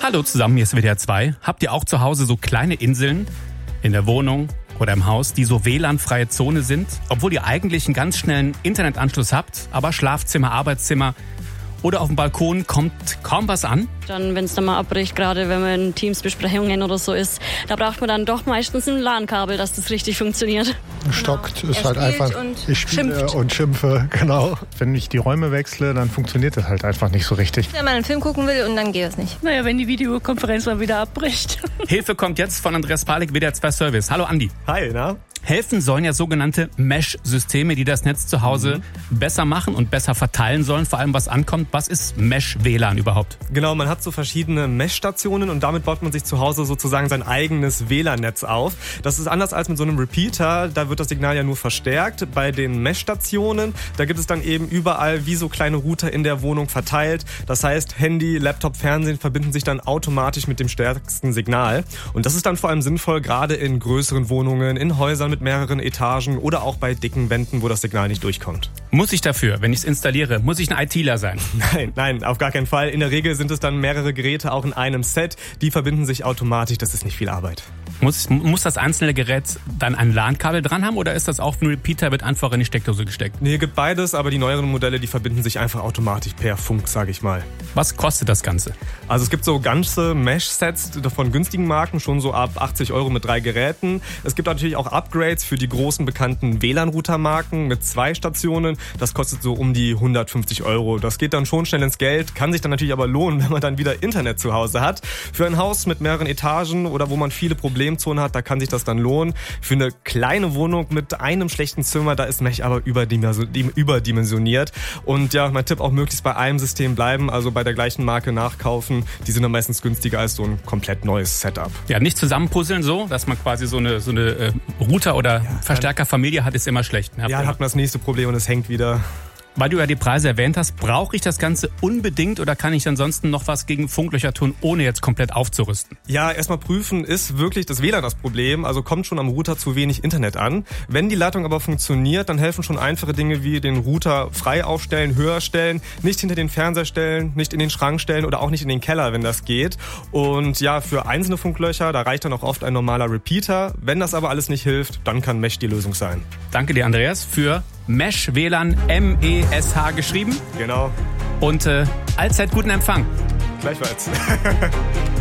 Hallo zusammen, hier ist WDR 2. Habt ihr auch zu Hause so kleine Inseln in der Wohnung oder im Haus, die so WLAN-freie Zone sind, obwohl ihr eigentlich einen ganz schnellen Internetanschluss habt, aber Schlafzimmer, Arbeitszimmer oder auf dem Balkon kommt kaum was an? Dann, wenn es dann mal abbricht, gerade wenn man in Teamsbesprechungen oder so ist, da braucht man dann doch meistens ein LAN-Kabel, dass das richtig funktioniert. Stockt, genau. Ist halt einfach. Ich spiele und schimpfe, genau. Wenn ich die Räume wechsle, dann funktioniert das halt einfach nicht so richtig. Wenn man einen Film gucken will und dann geht es nicht. Naja, wenn die Videokonferenz mal wieder abbricht. Hilfe kommt jetzt von Andreas Palik, WDR 2 Service. Hallo Andi. Hi, na? Helfen sollen ja sogenannte Mesh-Systeme, die das Netz zu Hause besser machen und besser verteilen sollen, vor allem was ankommt. Was ist Mesh-WLAN überhaupt? Genau, man hat so verschiedene Mesh-Stationen und damit baut man sich zu Hause sozusagen sein eigenes WLAN-Netz auf. Das ist anders als mit so einem Repeater, da wird das Signal ja nur verstärkt. Bei den Mesh-Stationen, da gibt es dann eben überall wie so kleine Router in der Wohnung verteilt. Das heißt, Handy, Laptop, Fernsehen verbinden sich dann automatisch mit dem stärksten Signal. Und das ist dann vor allem sinnvoll, gerade in größeren Wohnungen, in Häusern mit mehreren Etagen oder auch bei dicken Wänden, wo das Signal nicht durchkommt. Muss ich dafür, wenn ich es installiere, muss ich ein ITler sein? Nein, auf gar keinen Fall. In der Regel sind es dann mehrere Geräte auch in einem Set. Die verbinden sich automatisch. Das ist nicht viel Arbeit. Muss das einzelne Gerät dann ein LAN-Kabel dran haben oder ist das auch ein Repeater, wird einfach in die Steckdose gesteckt? Nee, gibt beides, aber die neueren Modelle, die verbinden sich einfach automatisch per Funk, sage ich mal. Was kostet das Ganze? Also es gibt so ganze Mesh-Sets von günstigen Marken, schon so ab 80 € mit 3 Geräten. Es gibt natürlich auch Upgrades für die großen bekannten WLAN-Router-Marken mit 2 Stationen. Das kostet so um die 150 €. Das geht dann schon schnell ins Geld, kann sich dann natürlich aber lohnen, wenn man dann wieder Internet zu Hause hat. Für ein Haus mit mehreren Etagen oder wo man viele Problemzonen hat, da kann sich das dann lohnen. Für eine kleine Wohnung mit einem schlechten Zimmer, da ist Mesh aber überdimensioniert. Und ja, mein Tipp auch möglichst bei einem System bleiben, also bei der gleichen Marke nachkaufen. Die sind dann meistens günstiger als so ein komplett neues Setup. Ja, nicht zusammenpuzzeln so, dass man quasi so eine Router- oder Verstärkerfamilie hat, ist immer schlecht. Ja, dann hat man das nächste Problem und es hängt wieder. Weil du ja die Preise erwähnt hast, brauche ich das Ganze unbedingt oder kann ich ansonsten noch was gegen Funklöcher tun, ohne jetzt komplett aufzurüsten? Ja, erstmal prüfen, ist wirklich das WLAN das Problem, also kommt schon am Router zu wenig Internet an. Wenn die Leitung aber funktioniert, dann helfen schon einfache Dinge wie den Router frei aufstellen, höher stellen, nicht hinter den Fernseher stellen, nicht in den Schrank stellen oder auch nicht in den Keller, wenn das geht. Und ja, für einzelne Funklöcher, da reicht dann auch oft ein normaler Repeater. Wenn das aber alles nicht hilft, dann kann Mesh die Lösung sein. Danke dir, Andreas, für Mesh WLAN, MESH geschrieben. Genau. Und allzeit guten Empfang. Gleichfalls.